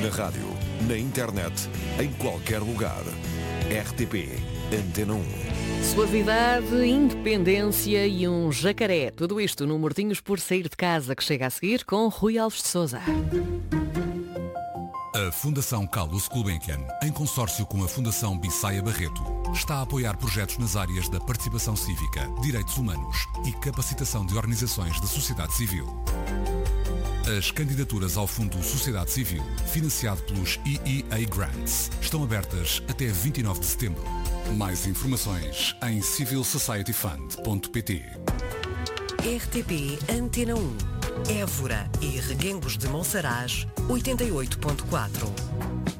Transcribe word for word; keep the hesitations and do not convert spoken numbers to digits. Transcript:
Na rádio, na internet, em qualquer lugar. R T P Antena um. Suavidade, independência e um jacaré. Tudo isto no Mortinhos por Sair de Casa, que chega a seguir com Rui Alves de Sousa. A Fundação Carlos Gulbenkian, em consórcio com a Fundação Bissaia Barreto, está a apoiar projetos nas áreas da participação cívica, direitos humanos e capacitação de organizações da sociedade civil. As candidaturas ao Fundo Sociedade Civil, financiado pelos E E A Grants, estão abertas até vinte e nove de setembro. Mais informações em civil society fund ponto pt. R T P Antena um. Évora e Reguengos de Monsaraz, oitenta e oito ponto quatro.